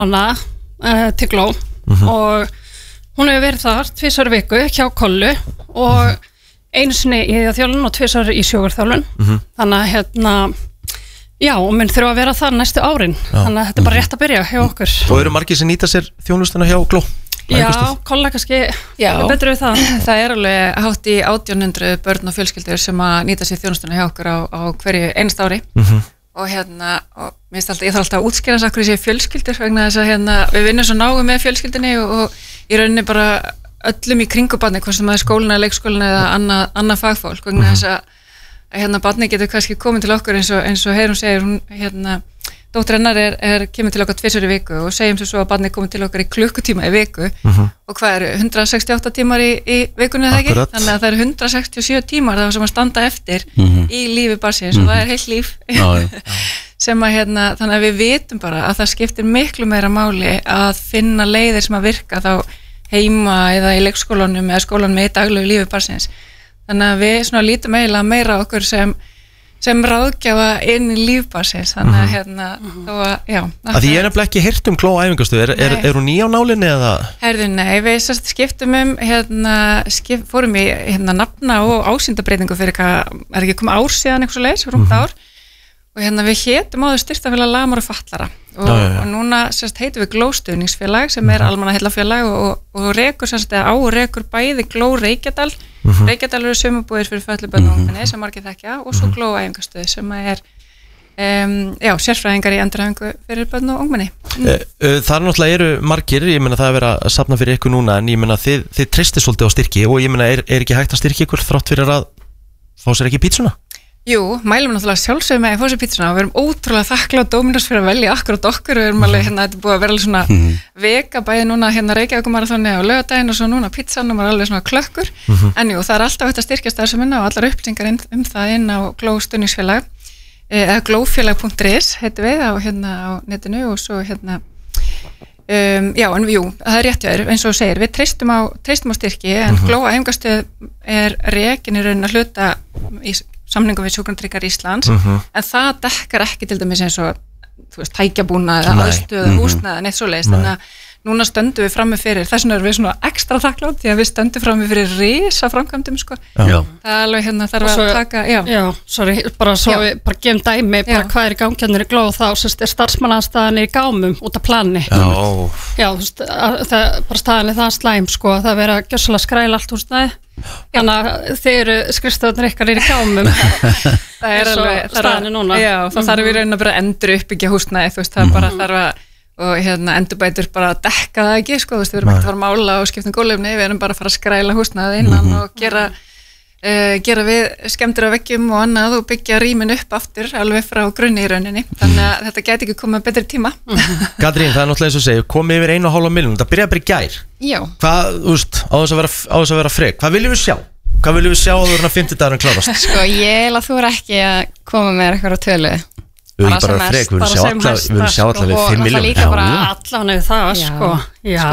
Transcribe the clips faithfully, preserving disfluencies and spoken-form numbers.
hana uh, til Gló mm-hmm. og hún hefur verið þar tvisvar í viku hjá Kollu og mm-hmm. einu sinni í þjálfun og tvisvar í sjógarþjálfun mm-hmm. þannig að hérna já, og mun þurfa að vera þar næstu árin já. Þannig að þetta er bara rétt að byrja hjá okkur Og eru margir sem nýta sér þjónustuna hjá Gló? Já, Kolla kannski betur við það Það er alveg hátt í átján hundruð börn og fjölskyldur sem að nýta sér þjónustuna hjá okkur á, á hverju einst ári mm-hmm. og hérna, og mér alltaf, ég þarf alltaf að útskýra þess að hverju sé fjölskyldur vegna þess að hérna, við vinnum svo náum með fjölskyldinni og, og í rauninni bara öllum í kringubarni, hvort sem það er skólina, leikskólina eða annað, annað fagfólk vegna mm-hmm. þess að hérna barni getur kannski komið til okkur eins og, eins og Heiðrún segir, hún hérna dóttir hennar er, er kemur til okkar tvisvar í viku og segjum sem svo að barni komið til okkar í klukkutíma í viku mm-hmm. og hvað eru hundrað sextíu og átta tímar í, í vikunni eða ekki? Þannig að það eru hundrað sextíu og sjö tímar það sem að standa eftir mm-hmm. í lífi barnsins mm-hmm. og það er heilt líf já, sem að hérna, þannig að við vitum bara að það skiptir miklu meira máli að finna leiðir sem að virka þá heima eða í leikskólanum eða skólanum í daglegu lífi barnsins. Þannig að við svona lítum eiginlega meira okkur sem, sem ráðgjafa inn í lífbarsins, þannig að hérna, mm-hmm. þó að, já. Að því ég er nefnilega ekki heyrt um Gló æfingastöð, er, er, er hún ný á nálinni eða? Herðu, nei, við sérst skiptum um, hérna, skip, fórum í hérna nafna og ásýndabreitingu fyrir eitthvað, er ekki komið ár síðan eitthvað svo leiðis, rúmt mm-hmm. ár, og hérna við hétum áður styrktafélag lamar og fallara og, já, já, já. og núna sérst heitum við Gló stuðningsfélag sem er almannaheillafélag og, og, og rekur sérst eða á og rekur bæði Gló Reykjadal mm-hmm. Reykjadal eru sumarbúðir fyrir fötluð börn og ungmenni sem margir þekkja og svo Gló æfingastöð sem er um, já, sérfræðingar í endurhæfingu fyrir börn og ungmenni mm. Það er náttúrulega eru margir, ég meina það er verið að safna fyrir ykkur núna en ég meina þið, þið treystið svolítið á styrki og ég meina er, er ekki hægt að styrkja ykkur þrátt fyrir að fá sér ekki pítsuna? Jú, mælum náttúrulega sjálfsögum með að fá sér pítsuna og við erum ótrúlega þakklátt Dominos fyrir að velja akkurat okkur og við erum alveg hérna, þetta er búið að vera alveg svona mm-hmm. veka bæði núna hérna Reykjavíkurmaraþoni á laugardaginn og svo núna pítsan og maður er alveg svona klökkur mm-hmm. en jú, það er alltaf hægt að styrkja starfsemina og allar upplýsingar um, um það inn á Gló stuðningsfélag eða glófélag punktur is heitum við á, hérna, á netinu og svo hérna um, já, en jú, það er rétt jáður eins og segir, við treystum á, treystum á styrki en mm-hmm. Gló æfingastöð er rekin í raunin að hluta í samningu við Sjúkratryggingar Íslands mm-hmm. en það dekkar ekki til dæmis eins og þú veist, tækjabúnað eða aðstöð mm-hmm. húsnað en eitt svoleiðis, þannig að núna stöndum við frammi fyrir, þess vegna erum við svona ekstra þakklátt því að við stöndum frammi fyrir risa framkvæmdum sko, já. Það er alveg hérna þarf svo, að taka, já Já, sorry, bara svo já. Við bara gefum dæmi bara já. Hvað er í gangjörnir í Gló þá sérst er starfsmannastaðan í gámum út af plani Já, já þú veist, að, það, bara staðan er það slæm sko, það er verið að gjössalega skræla allt húsnæði þannig að þeir eru skrifstofarnir ykkar í gámum það er alveg staðan er núna já, það þarf við raun að bara endur uppbyggja húsnæði þú veist, það bara þarf að og hérna endurbætur bara að dekka það ekki sko, þú veist, við erum ekki að fara að mála og skipta um gólefni, við erum bara að fara að skræla húsnæðið innan mm-hmm. og gera uh, gera við skemmtir á veggjum og annað og byggja rýmin upp aftur alveg frá grunni í rauninni, þannig að þetta gæti ekki komið betri tíma Katrín, það er náttúrulega eins og segja, komið yfir einu og hálfa milljón, það byrjaði bara í gær Já Hvað, þú veist, á þess að vera, á þess að vera frek, hvað viljum við sjá? Hvað viljum við sjá að þú verður að fimmtudagurinn klárast? Sko, ég held að þú er ekki að koma með eitthvað á tölu Við viljum bara frek, við viljum sjá alla við viljum sjá alla við fimm milljón allan er það, sko Já,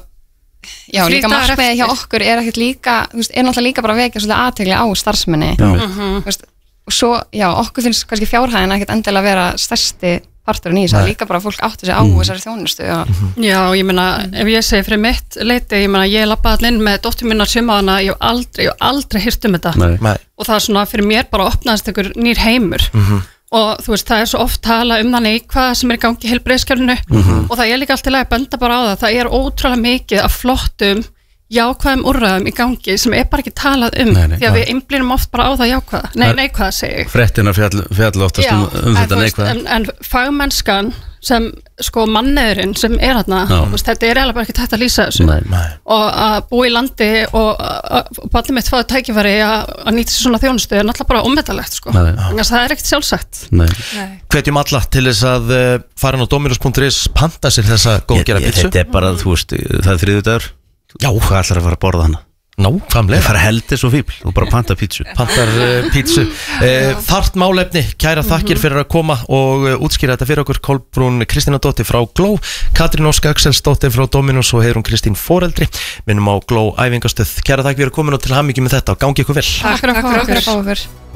sko, já líka markmiðið hjá okkur er ekkert líka, þú veist, er náttúrulega líka bara að vekja svolítið athygli á starfseminni þú veist, og svo, já, okkur finnst kannski fjárhæðin ekkert endilega að vera stærsti parturinn í þess að líka bara fólk átti sig á mm. þessari þjónustu já. já, ég meina, ef ég segi fyrir mitt leiti, ég meina, ég labbaði allir inn með dóttur minnar sumaðana, ég hef aldrei, ég hef aldrei hýrt um þetta Nei. Nei. og það er svona fyrir mér bara opnaðist einhver nýr heimur mm-hmm. og þú veist, það er svo oft tala um þannig hvað sem er í gangi í heilbrigðiskerfinu mm-hmm. og það er líka allt í lagi að benda bara á það það er ótrúlega mikið af flottum jákvæðum úrræðum í gangi sem er bara ekki talað um nei, nei, því að við einblínum oft bara á það jákvæða nei, neikvæða segi ég fréttina fjall, fjall oftast já, um, um þetta neikvæða en, en fagmennskan sem sko manniðurinn sem er þarna veist, þetta er eiginlega bara ekki tætt að lýsa þessu nei, nei. og að búa í landi og ballið mitt fáið tækifæri að nýta sér svona þjónustu er náttúrulega bara ómetanlegt sko. það er ekkert sjálfsagt Hvetjum alla til þess að uh, fara inn á dominos punktur is panta sér þessa góðgera pítsu Þetta er bara, þú veist, það er þriðjudagur Já, hvað ætlar að fara að borða hana? Nákvæmlega. Það fara heldis og fíbl og bara panta pítsu. Pantar uh, pítsu. Uh, þart málefni, kæra þakkir fyrir að koma og uh, útskýra þetta fyrir okkur. Kolbrún Kristínadóttir frá Gló, Katrín Ósk Axelsdóttir frá Dominos og Heiðrún Kristín foreldri. Minnum á Gló æfingastöð. Kæra þakk fyrir að koma og til hamingju með þetta og gangi ykkur vel. Takk fyrir að fá okkur.